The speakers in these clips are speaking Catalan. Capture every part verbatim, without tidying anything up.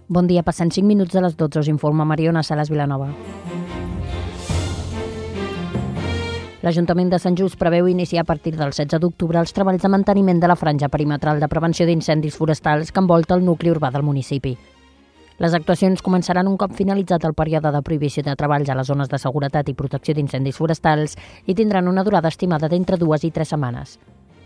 Bon dia, passant cinc minuts de les dotze, us informa Mariona Salas Vilanova. L'Ajuntament de Sant Just preveu iniciar a partir del setze d'octubre els treballs de manteniment de la franja perimetral de prevenció d'incendis forestals que envolta el nucli urbà del municipi. Les actuacions començaran un cop finalitzat el període de prohibició de treballs a les zones de seguretat i protecció d'incendis forestals i tindran una durada estimada d'entre dues i tres setmanes.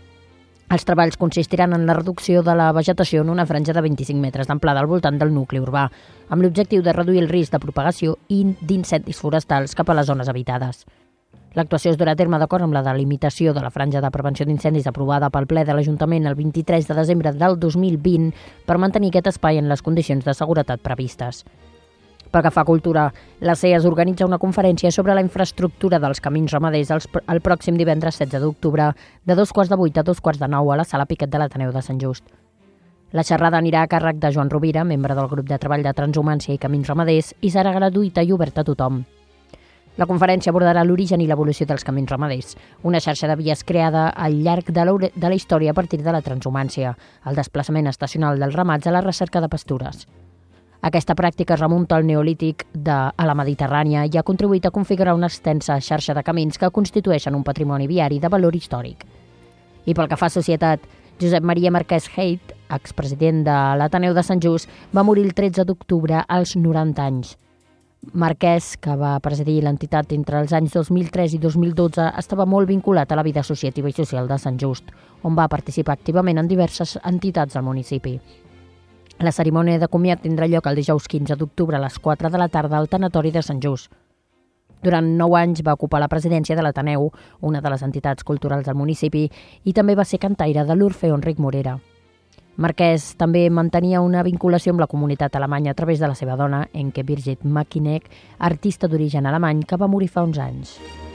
Els treballs consistiran en la reducció de la vegetació en una franja de vint-i-cinc metres d'amplada al voltant del nucli urbà, amb l'objectiu de reduir el risc de propagació i d'incendis forestals cap a les zones habitades. L'actuació es durà a terme d'acord amb la delimitació de la franja de prevenció d'incendis aprovada pel ple de l'Ajuntament el vint-i-tres de desembre del dos mil vint per mantenir aquest espai en les condicions de seguretat previstes. Pel que fa a cultura, la C E A S organitza una conferència sobre la infraestructura dels camins ramaders el pròxim divendres setze d'octubre de dos quarts de vuit a dos quarts de nou a la Sala Piquet de l'Ateneu de Sant Just. La xerrada anirà a càrrec de Joan Rovira, membre del grup de treball de transhumància i camins ramaders, i serà gratuïta i oberta a tothom. La conferència abordarà l'origen i l'evolució dels camins ramaders, una xarxa de vies creada al llarg de la, de la història a partir de la transhumància, el desplaçament estacional dels ramats a la recerca de pastures. Aquesta pràctica es remunta al Neolític de, a la Mediterrània i ha contribuït a configurar una extensa xarxa de camins que constitueixen un patrimoni viari de valor històric. I pel que fa a societat, Josep Maria Marquès Heit, expresident de l'Ateneu de Sant Just, va morir el tretze d'octubre als noranta anys. Marquès, que va presidir l'entitat entre els anys dos mil tres i dos mil dotze, estava molt vinculat a la vida associativa i social de Sant Just, on va participar activament en diverses entitats del municipi. La cerimònia de comiat tindrà lloc el dijous quinze d'octubre a les quatre de la tarda al Tanatori de Sant Just. Durant nou anys va ocupar la presidència de l'Ateneu, una de les entitats culturals del municipi, i també va ser cantaire de l'Orfeó Enric Morera. Marquès també mantenia una vinculació amb la comunitat alemanya a través de la seva dona, Enke Birgit Makinek, artista d'origen alemany que va morir fa uns anys.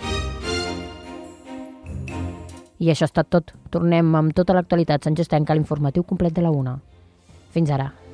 I això ha estat tot. Tornem amb tota l'actualitat santjustenca a l'informatiu complet de la una. Fins ara.